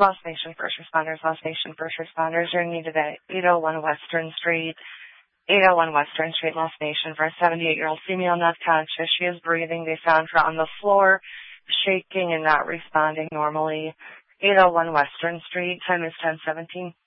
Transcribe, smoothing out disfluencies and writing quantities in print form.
Lost Nation First Responders, you're needed at 801 Western Street. 801 Western Street, Lost Nation, for a 78-year-old female not conscious. She is breathing. They found her on the floor, shaking and not responding normally. 801 Western Street, time is 10:17.